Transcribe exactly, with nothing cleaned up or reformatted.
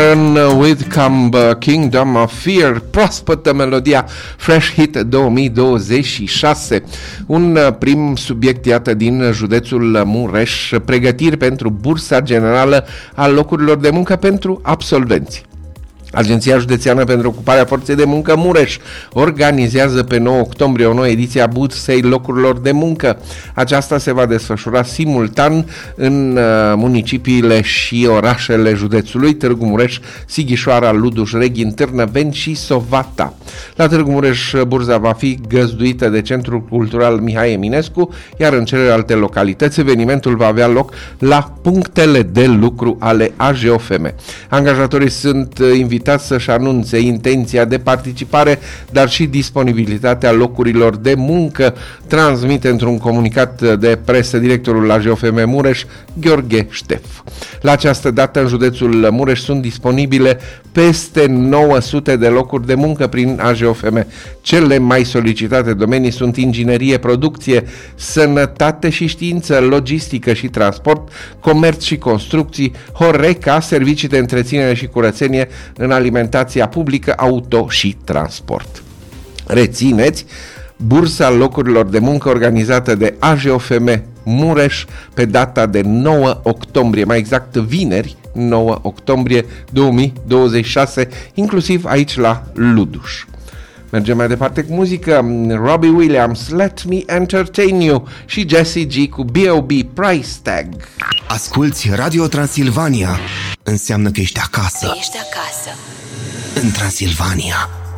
With Come Kingdom of Fear, proaspătă melodia Fresh Hit două mii douăzeci și șase. Un prim subiect, iată, din județul Mureș, pregătiri pentru bursa generală a locurilor de muncă pentru absolvenți. Agenția Județeană pentru Ocuparea Forței de Muncă Mureș organizează pe nouă octombrie o nouă ediție a bursei locurilor de muncă. Aceasta se va desfășura simultan în uh, municipiile și orașele județului Târgu Mureș, Sighișoara, Luduș, Reghin, Târnăveni și Sovata. La Târgu Mureș, burza va fi găzduită de Centrul Cultural Mihai Eminescu, iar în celelalte localități evenimentul va avea loc la punctele de lucru ale A J O F M. Angajatorii sunt invitați să-și anunțe intenția de participare, dar și disponibilitatea locurilor de muncă, transmite într-un comunicat de presă directorul A J O F M Mureș, Gheorghe Ștef. La această dată, în județul Mureș sunt disponibile peste nouă sute de locuri de muncă prin A J O F M. Cele mai solicitate domenii sunt inginerie, producție, sănătate și știință, logistică și transport, comerț și construcții, Horeca, servicii de întreținere și curățenie, în alimentația publică, auto și transport. Rețineți, bursa locurilor de muncă organizată de A J O F M Mureș pe data de nouă octombrie, mai exact vineri, nouă octombrie două mii douăzeci și șase, inclusiv aici la Luduș. Mergem mai departe cu muzică. Robbie Williams, Let Me Entertain You, și Jessie G cu B O B Price Tag. Asculți Radio Transilvania, înseamnă că ești acasă. Ești acasă. În Transilvania.